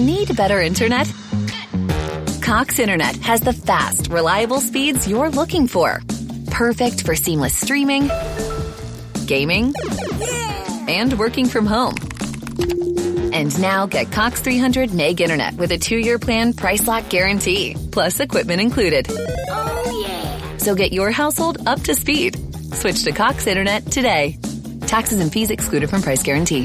Need better internet? Cox Internet has the fast, reliable speeds you're looking for. Perfect for seamless streaming, gaming, and working from home. And now get Cox 300 meg internet with a 2-year plan price lock guarantee, plus equipment included. Oh, yeah. So get your household up to speed. Switch to Cox Internet today. Taxes and fees excluded from price guarantee.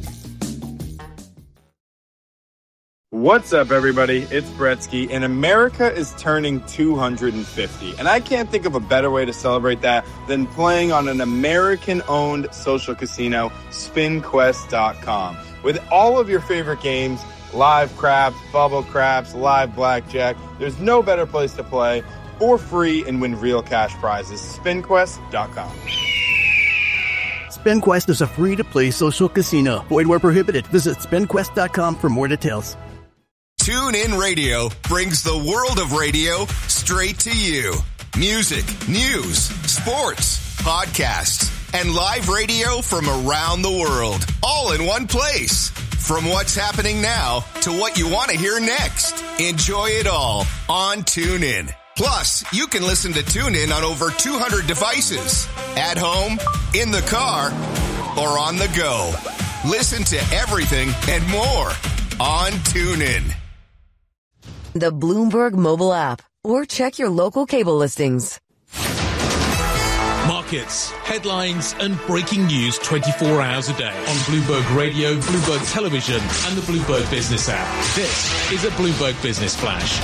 What's up, everybody? It's Bretsky, and America is turning 250. And I can't think of a better way to celebrate that than playing on an American-owned social casino, SpinQuest.com. With all of your favorite games, live craps, bubble craps, live blackjack, there's no better place to play for free and win real cash prizes. SpinQuest.com. SpinQuest is a free-to-play social casino. Void where prohibited. Visit SpinQuest.com for more details. TuneIn Radio brings the world of radio straight to you. Music, news, sports, podcasts, and live radio from around the world, all in one place. From what's happening now to what you want to hear next. Enjoy it all on TuneIn. Plus, you can listen to TuneIn on over 200 devices. At home, in the car, or on the go. Listen to everything and more on TuneIn. The Bloomberg mobile app, or check your local cable listings. Markets, headlines, and breaking news 24 hours a day on Bloomberg Radio, Bloomberg Television, and the Bloomberg Business app. This is a Bloomberg Business Flash.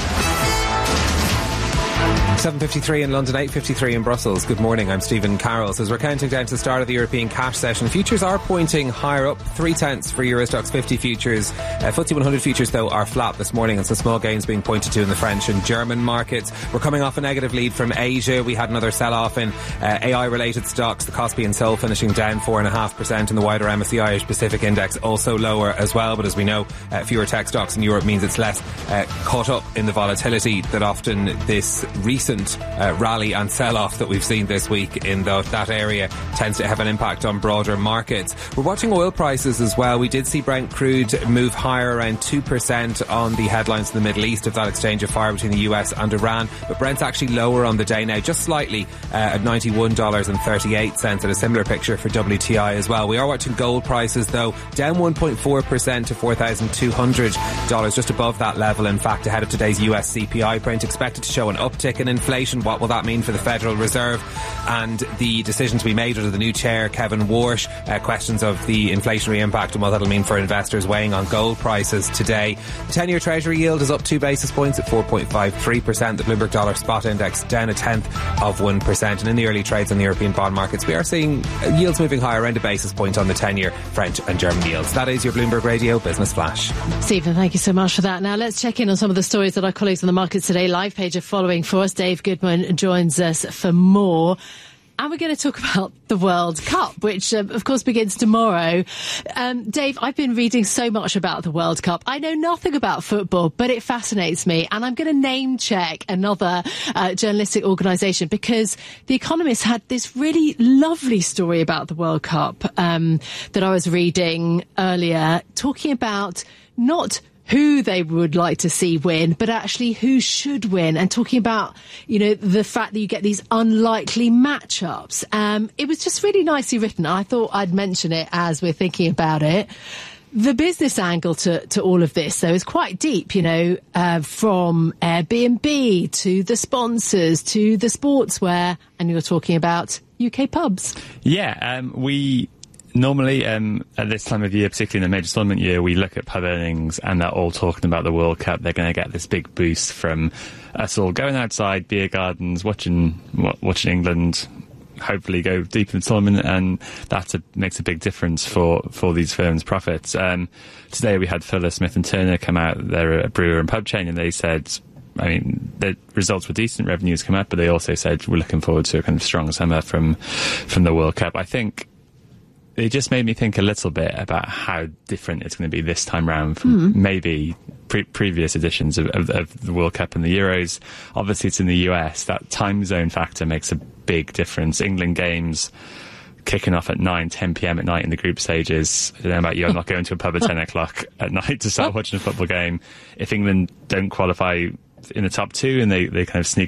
7:53 in London, 8:53 in Brussels. Good morning, I'm Stephen Carroll. As we're counting down to the start of the European cash session, futures are pointing higher up, 0.3 for Euro Stoxx 50 futures. FTSE 100 futures, though, are flat this morning, and some small gains being pointed to in the French and German markets. We're coming off a negative lead from Asia. We had another sell-off in AI-related stocks, the Kospi and Seoul finishing down 4.5%, and the wider MSCI Asia-Pacific Index also lower as well. But as we know, fewer tech stocks in Europe means it's less caught up in the volatility that often this recent rally and sell-off that we've seen this week in that area tends to have an impact on broader markets. We're watching oil prices as well. We did see Brent crude move higher, around 2% on the headlines in the Middle East of that exchange of fire between the US and Iran. But Brent's actually lower on the day now, just slightly at $91.38, and a similar picture for WTI as well. We are watching gold prices, though, down 1.4% to $4,200, just above that level. In fact, ahead of today's US CPI print, expected to show an uptick in inflation. What will that mean for the Federal Reserve and the decision to be made under the new chair, Kevin Warsh? Questions of the inflationary impact and what that'll mean for investors weighing on gold prices today. The 10-year Treasury yield is up 2 basis points at 4.53%. The Bloomberg Dollar Spot Index down 0.1%. And in the early trades on the European bond markets, we are seeing yields moving higher, around a basis point on the 10-year French and German yields. That is your Bloomberg Radio Business Flash. Stephen, thank you so much for that. Now let's check in on some of the stories that our colleagues on the markets today live page are following for us. Dave Goodman joins us for more. And we're going to talk about the World Cup, which, of course, begins tomorrow. Dave, I've been reading so much about the World Cup. I know nothing about football, but it fascinates me. And I'm going to name check another journalistic organisation, because The Economist had this really lovely story about the World Cup that I was reading earlier, talking about not who they would like to see win, but actually who should win, and talking about, the fact that you get these unlikely matchups. It was just really nicely written. I thought I'd mention it as we're thinking about it. The business angle to all of this, though, is quite deep, from Airbnb to the sponsors to the sportswear, and you're talking about UK pubs. Yeah, we normally, at this time of year, particularly in the major tournament year, we look at pub earnings and they're all talking about the World Cup. They're going to get this big boost from us all going outside, beer gardens, watching England hopefully go deep in the tournament, and that makes a big difference for these firms' profits. Today we had Fuller Smith and Turner come out. They're a brewer and pub chain, and they said, the results were decent, revenues come up, but they also said we're looking forward to a kind of strong summer from the World Cup. I think it just made me think a little bit about how different it's going to be this time round from maybe previous editions of the World Cup and the Euros. Obviously, it's in the US. That time zone factor makes a big difference. England games kicking off at 9-10 p.m. at night in the group stages. I don't know about you, I'm not going to a pub at 10 o'clock at night to start watching a football game. If England don't qualify in the top two and they kind of sneak